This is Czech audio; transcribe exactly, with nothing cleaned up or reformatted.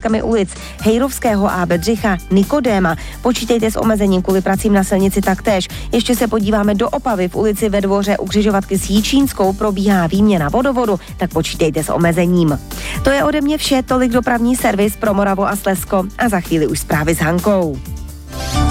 stezkami ulic Hejrovského a Bedřicha, Nikodéma. Počítejte s omezením kvůli pracím na silnici taktéž. Ještě se podíváme do Opavy. V ulici ve Dvoře u křižovatky s Jíčínskou probíhá výměna vodovodu, tak počítejte s omezením. To je ode mě vše, tolik dopravní servis pro Moravu a Slezsko a za chvíli už zprávy s Hankou.